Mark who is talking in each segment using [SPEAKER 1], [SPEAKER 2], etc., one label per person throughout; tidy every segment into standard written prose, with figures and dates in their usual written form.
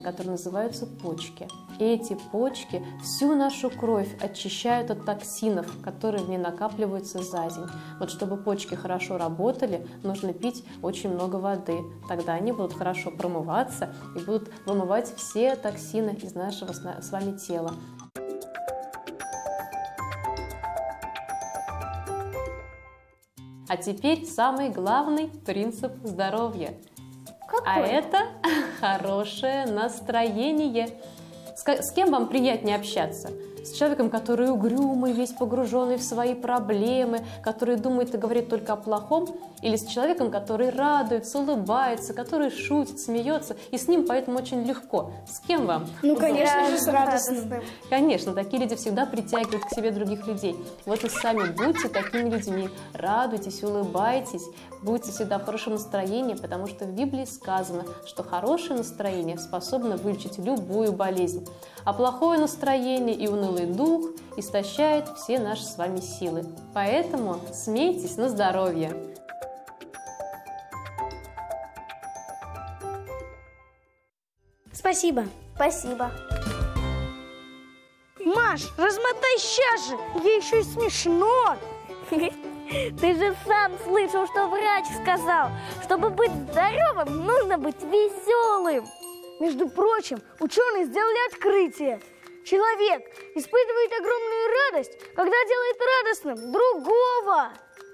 [SPEAKER 1] которые называются почки. И эти почки всю нашу кровь очищают от токсинов, которые в ней накапливаются за день. Вот чтобы почки хорошо работали, нужно пить очень много воды. Тогда они будут хорошо промываться и будут вымывать все токсины из нашего с вами тела. А теперь самый главный принцип здоровья. А это хорошее настроение. С кем вам приятнее общаться? С человеком, который угрюмый, весь погруженный в свои проблемы, который думает и говорит только о плохом? Или с человеком, который радуется, улыбается, который шутит, смеется, и с ним поэтому очень легко? С кем вам?
[SPEAKER 2] Ну, конечно же, с радостным.
[SPEAKER 1] Конечно, такие люди всегда притягивают к себе других людей. Вот и сами будьте такими людьми. Радуйтесь, улыбайтесь, будьте всегда в хорошем настроении, потому что в Библии сказано, что хорошее настроение способно вылечить любую болезнь. А плохое настроение и унылый дух истощает все наши с вами силы. Поэтому смейтесь на здоровье.
[SPEAKER 2] Спасибо.
[SPEAKER 3] Спасибо.
[SPEAKER 2] Маш, размотай сейчас же, ей еще и смешно.
[SPEAKER 3] Ты же сам слышал, что врач сказал. Чтобы быть здоровым, нужно быть веселым.
[SPEAKER 2] Между прочим, ученые сделали открытие. Человек испытывает огромную радость, когда делает радостным другого.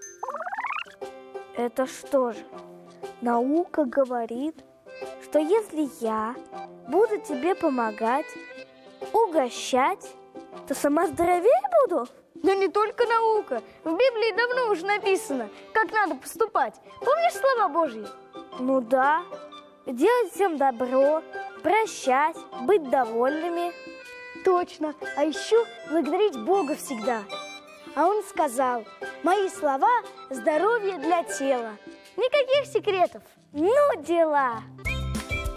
[SPEAKER 3] Это что же? Наука говорит, что если я буду тебе помогать, угощать, то сама здоровее буду?
[SPEAKER 2] Но не только наука. В Библии давно уже написано, как надо поступать. Помнишь слова Божьи?
[SPEAKER 3] Ну да. Делать всем добро, прощать, быть довольными.
[SPEAKER 2] Точно. А еще благодарить Бога всегда. А Он сказал: мои слова – здоровье для тела. Никаких секретов.
[SPEAKER 3] Ну дела!